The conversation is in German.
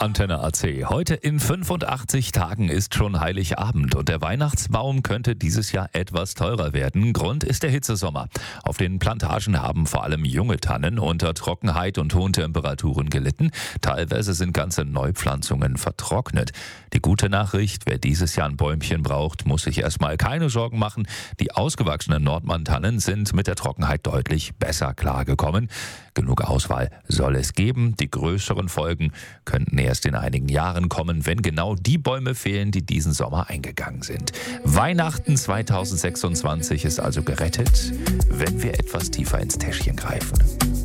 Antenne AC. Heute in 85 Tagen ist schon Heiligabend und der Weihnachtsbaum könnte dieses Jahr etwas teurer werden. Grund ist der Hitzesommer. Auf den Plantagen haben vor allem junge Tannen unter Trockenheit und hohen Temperaturen gelitten. Teilweise sind ganze Neupflanzungen vertrocknet. Die gute Nachricht, wer dieses Jahr ein Bäumchen braucht, muss sich erstmal keine Sorgen machen. Die ausgewachsenen Nordmann-Tannen sind mit der Trockenheit deutlich besser klargekommen. Genug Auswahl soll es geben. Die größeren Folgen könnten erst in einigen Jahren kommen, wenn genau die Bäume fehlen, die diesen Sommer eingegangen sind. Weihnachten 2026 ist also gerettet, wenn wir etwas tiefer ins Täschchen greifen.